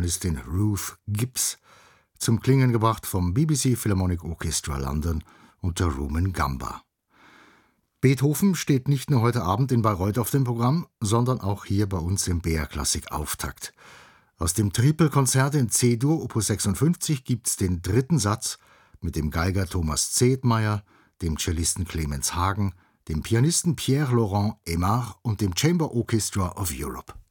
Pianistin Ruth Gibbs, zum Klingen gebracht vom BBC Philharmonic Orchestra London unter Rumen Gamba. Beethoven steht nicht nur heute Abend in Bayreuth auf dem Programm, sondern auch hier bei uns im BR Klassik Auftakt. Aus dem Tripelkonzert in C-Dur Opus 56 gibt's den dritten Satz mit dem Geiger Thomas Zedmeier, dem Cellisten Clemens Hagen, dem Pianisten Pierre-Laurent Aimard und dem Chamber Orchestra of Europe.